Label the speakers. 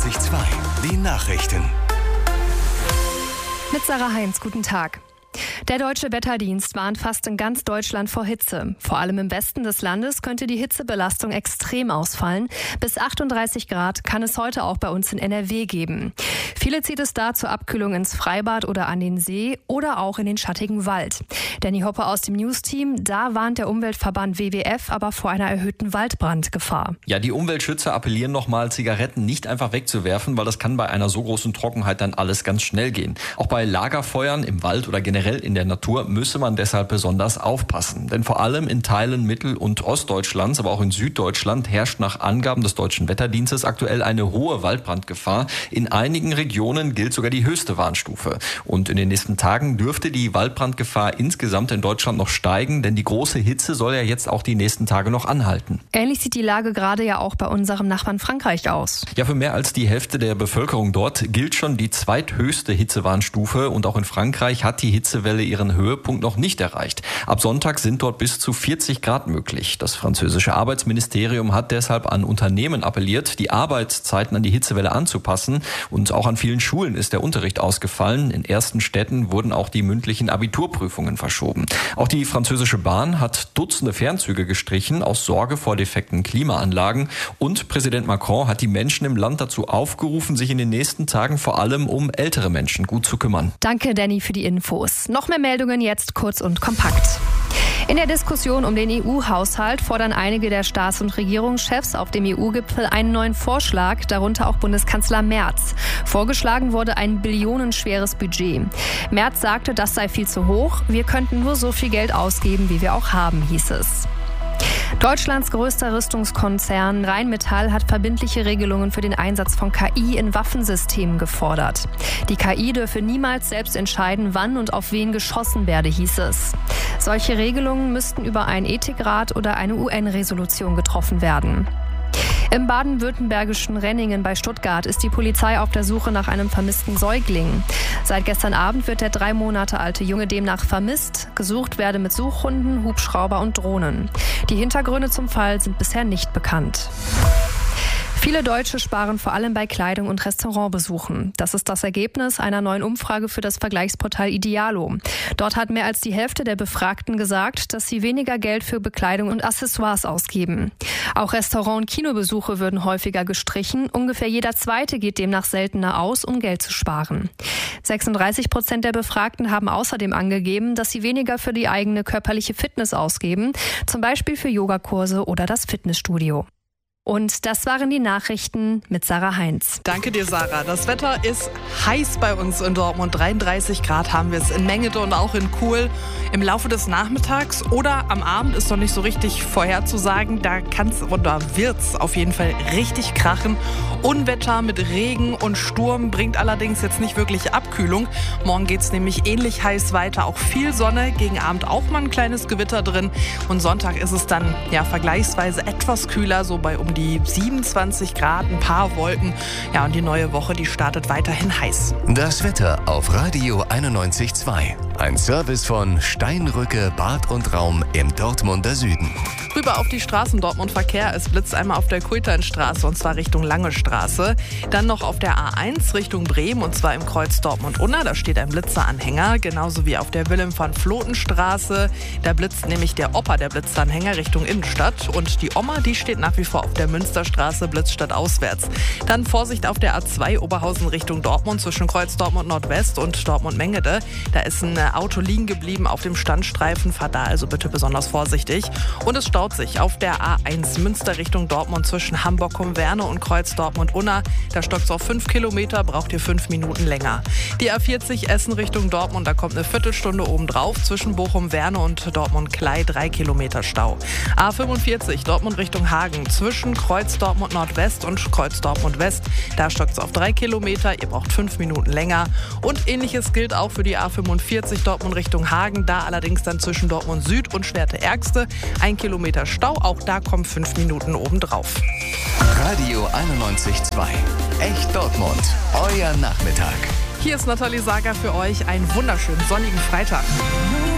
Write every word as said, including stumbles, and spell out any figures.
Speaker 1: einundneunzig Komma zwei, die Nachrichten.
Speaker 2: Mit Sarah Heinz, guten Tag. Der Deutsche Wetterdienst warnt fast in ganz Deutschland vor Hitze. Vor allem im Westen des Landes könnte die Hitzebelastung extrem ausfallen. Bis achtunddreißig Grad kann es heute auch bei uns in N R W geben. Viele zieht es da zur Abkühlung ins Freibad oder an den See oder auch in den schattigen Wald. Danny Hoppe aus dem News-Team, da warnt der Umweltverband W W F aber vor einer erhöhten Waldbrandgefahr.
Speaker 3: Ja, die Umweltschützer appellieren nochmal, Zigaretten nicht einfach wegzuwerfen, weil das kann bei einer so großen Trockenheit dann alles ganz schnell gehen. Auch bei Lagerfeuern im Wald oder generell in der Natur müsse man deshalb besonders aufpassen. Denn vor allem in Teilen Mittel- und Ostdeutschlands, aber auch in Süddeutschland herrscht nach Angaben des Deutschen Wetterdienstes aktuell eine hohe Waldbrandgefahr. In einigen Regionen gilt sogar die höchste Warnstufe. Und in den nächsten Tagen dürfte die Waldbrandgefahr insgesamt in Deutschland noch steigen, denn die große Hitze soll ja jetzt auch die nächsten Tage noch anhalten.
Speaker 2: Ähnlich sieht die Lage gerade ja auch bei unserem Nachbarn Frankreich aus.
Speaker 3: Ja, für mehr als die Hälfte der Bevölkerung dort gilt schon die zweithöchste Hitzewarnstufe und auch in Frankreich hat die Hitzewelle ihren Höhepunkt noch nicht erreicht. Ab Sonntag sind dort bis zu vierzig Grad möglich. Das französische Arbeitsministerium hat deshalb an Unternehmen appelliert, die Arbeitszeiten an die Hitzewelle anzupassen. Und auch an vielen Schulen ist der Unterricht ausgefallen. In ersten Städten wurden auch die mündlichen Abiturprüfungen verschoben. Auch die französische Bahn hat Dutzende Fernzüge gestrichen aus Sorge vor defekten Klimaanlagen. Und Präsident Macron hat die Menschen im Land dazu aufgerufen, sich in den nächsten Tagen vor allem um ältere Menschen gut zu kümmern.
Speaker 2: Danke, Danny, für die Infos. Noch mehr Meldungen jetzt kurz und kompakt. In der Diskussion um den E U-Haushalt fordern einige der Staats- und Regierungschefs auf dem E U-Gipfel einen neuen Vorschlag, darunter auch Bundeskanzler Merz. Vorgeschlagen wurde ein billionenschweres Budget. Merz sagte, das sei viel zu hoch. Wir könnten nur so viel Geld ausgeben, wie wir auch haben, hieß es. Deutschlands größter Rüstungskonzern Rheinmetall hat verbindliche Regelungen für den Einsatz von K I in Waffensystemen gefordert. Die K I dürfe niemals selbst entscheiden, wann und auf wen geschossen werde, hieß es. Solche Regelungen müssten über einen Ethikrat oder eine U N-Resolution getroffen werden. Im baden-württembergischen Renningen bei Stuttgart ist die Polizei auf der Suche nach einem vermissten Säugling. Seit gestern Abend wird der drei Monate alte Junge demnach vermisst. Gesucht werde mit Suchhunden, Hubschrauber und Drohnen. Die Hintergründe zum Fall sind bisher nicht bekannt. Viele Deutsche sparen vor allem bei Kleidung und Restaurantbesuchen. Das ist das Ergebnis einer neuen Umfrage für das Vergleichsportal Idealo. Dort hat mehr als die Hälfte der Befragten gesagt, dass sie weniger Geld für Bekleidung und Accessoires ausgeben. Auch Restaurant- und Kinobesuche würden häufiger gestrichen. Ungefähr jeder Zweite geht demnach seltener aus, um Geld zu sparen. sechsunddreißig Prozent der Befragten haben außerdem angegeben, dass sie weniger für die eigene körperliche Fitness ausgeben, zum Beispiel für Yogakurse oder das Fitnessstudio. Und das waren die Nachrichten mit Sarah Heinz.
Speaker 4: Danke dir, Sarah. Das Wetter ist heiß bei uns in Dortmund. dreiunddreißig Grad haben wir es in Mengede und auch in Kuhl. Im Laufe des Nachmittags oder am Abend ist noch nicht so richtig vorherzusagen. Da kann es oder wird es auf jeden Fall richtig krachen. Unwetter mit Regen und Sturm bringt allerdings jetzt nicht wirklich Abkühlung. Morgen geht es nämlich ähnlich heiß weiter. Auch viel Sonne, gegen Abend auch mal ein kleines Gewitter drin. Und Sonntag ist es dann ja vergleichsweise etwas kühler, so bei um die siebenundzwanzig Grad, ein paar Wolken. Ja, und die neue Woche, die startet weiterhin heiß.
Speaker 1: Das Wetter auf Radio einundneunzig Komma zwei. Ein Service von Steinrücke Bad und Raum im Dortmunder Süden.
Speaker 4: Rüber auf die Straßen Dortmund Verkehr. Es blitzt einmal auf der Kulternstraße und zwar Richtung Lange Straße. Dann noch auf der A eins Richtung Bremen und zwar im Kreuz Dortmund-Unna. Da steht ein Blitzeranhänger, genauso wie auf der Wilhelm-van-Floten-Straße. Da blitzt nämlich der Opa, der Blitzanhänger, Richtung Innenstadt. Und die Oma, die steht nach wie vor auf der Münsterstraße, Blitzstadt auswärts. Dann Vorsicht auf der A zwei Oberhausen Richtung Dortmund zwischen Kreuz Dortmund Nordwest und Dortmund Mengede. Da ist ein Auto liegen geblieben auf dem Standstreifen. Fahrt da also bitte besonders vorsichtig. Und es staut sich auf der A eins Münster Richtung Dortmund zwischen Hamburg-Kumwerne und Kreuz Dortmund-Unna. Da stockt es auf fünf Kilometer, braucht ihr fünf Minuten länger. Die A vierzig Essen Richtung Dortmund, da kommt eine Viertelstunde obendrauf. Zwischen Bochum-Werne und Dortmund-Klei drei Kilometer Stau. A fünfundvierzig Dortmund Richtung Hagen zwischen Kreuz Dortmund Nordwest und Kreuz Dortmund West. Da stockt es auf drei Kilometer, ihr braucht fünf Minuten länger. Und ähnliches gilt auch für die A fünfundvierzig Dortmund Richtung Hagen. Da allerdings dann zwischen Dortmund Süd und Schwerte-Ärgste ein Kilometer Stau. Auch da kommen fünf Minuten obendrauf.
Speaker 1: Radio einundneunzig Komma zwei. Echt Dortmund. Euer Nachmittag.
Speaker 4: Hier ist Nathalie Sager für euch. Einen wunderschönen sonnigen Freitag.